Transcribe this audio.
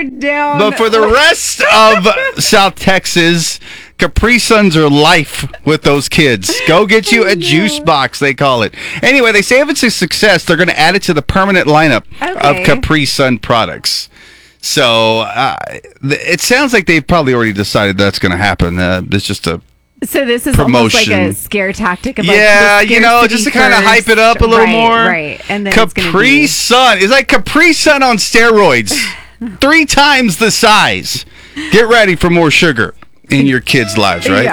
hunkered down. But for the rest of South Texas, Capri Suns are life with those kids. Go get you a juice box, they call it. Anyway, they say if it's a success, they're going to add it to the permanent lineup of Capri Sun products. So it sounds like they've probably already decided that's going to happen. It's just a So this is promotion. Almost like a scare tactic of just to kind of hype it up a little more. Right. And then Capri Sun is like Capri Sun on steroids. 3 times the size. Get ready for more sugar in your kids' lives, right? Yeah.